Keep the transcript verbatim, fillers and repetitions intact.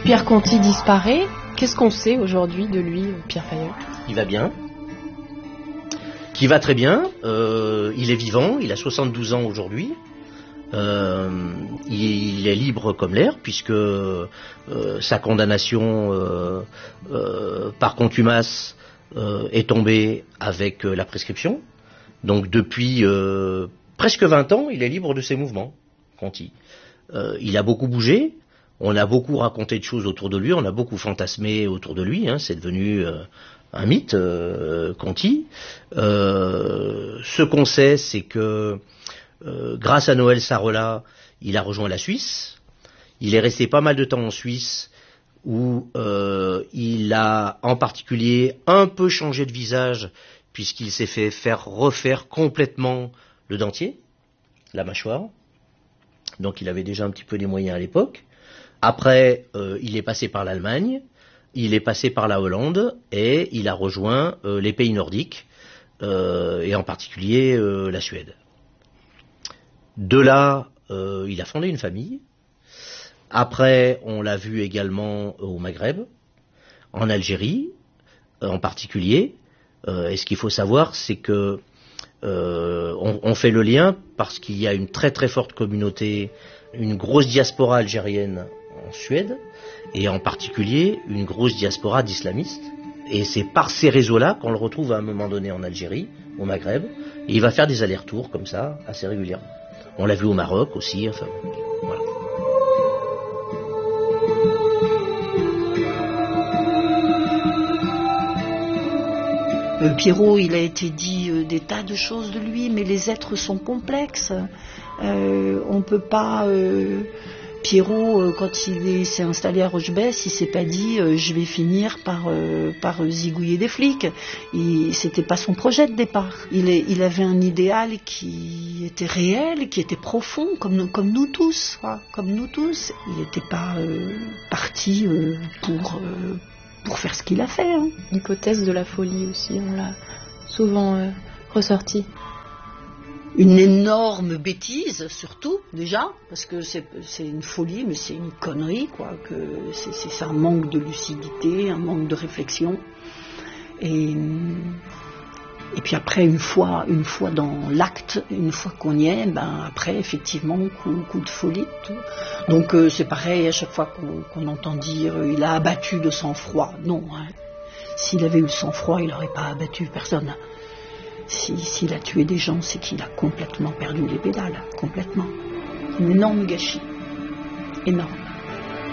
Pierre Conti disparaît. Qu'est-ce qu'on sait aujourd'hui de lui, Pierre Fayol? Il va bien. Qui va très bien. Euh, il est vivant. Il a soixante-douze ans aujourd'hui. Euh, il, il est libre comme l'air puisque euh, sa condamnation euh, euh, par contumace euh, est tombée avec euh, la prescription. Donc depuis euh, presque vingt ans, il est libre de ses mouvements, Conti. Euh, il a beaucoup bougé. On a beaucoup raconté de choses autour de lui, on a beaucoup fantasmé autour de lui, hein, c'est devenu euh, un mythe, euh, Conti. Euh, ce qu'on sait, c'est que euh, grâce à Noël Sarrola, il a rejoint la Suisse. Il est resté pas mal de temps en Suisse, où euh, il a en particulier un peu changé de visage, puisqu'il s'est fait faire refaire complètement le dentier, la mâchoire. Donc il avait déjà un petit peu les moyens à l'époque. Après, euh, il est passé par l'Allemagne, il est passé par la Hollande et il a rejoint euh, les pays nordiques euh, et en particulier euh, la Suède. De là, euh, il a fondé une famille. Après, on l'a vu également au Maghreb, en Algérie euh, en particulier. Euh, et ce qu'il faut savoir, c'est que euh, on, on fait le lien parce qu'il y a une très très forte communauté, une grosse diaspora algérienne en Suède, et en particulier une grosse diaspora d'islamistes. Et c'est par ces réseaux-là qu'on le retrouve à un moment donné en Algérie, au Maghreb, et il va faire des allers-retours comme ça, assez régulièrement. On l'a vu au Maroc aussi, enfin voilà. Euh, Pierrot, il a été dit euh, des tas de choses de lui, mais les êtres sont complexes. Euh, on peut pas... Euh, Pierrot, euh, quand il est, s'est installé à Rochebesse, il s'est pas dit euh, je vais finir par, euh, par euh, zigouiller des flics. Il, c'était pas son projet de départ. Il, est, il avait un idéal qui était réel, qui était profond, comme nous, comme nous tous. Quoi, comme nous tous. Il n'était pas euh, parti euh, pour... Euh, pour faire ce qu'il a fait. Hein. L'hypothèse de la folie aussi, on l'a souvent euh, ressorti. Une énorme bêtise, surtout, déjà, parce que c'est, c'est une folie, mais c'est une connerie, quoi. Que c'est, c'est un manque de lucidité, un manque de réflexion. Et, et puis après, une fois, une fois dans l'acte, une fois qu'on y est, ben après, effectivement, coup, coup de folie. Tout. Donc euh, c'est pareil, à chaque fois qu'on, qu'on entend dire euh, il a abattu de sang-froid. Non, hein. S'il avait eu le sang-froid, il n'aurait pas abattu personne. Si, s'il a tué des gens, c'est qu'il a complètement perdu les pédales, complètement. Un énorme gâchis, énorme.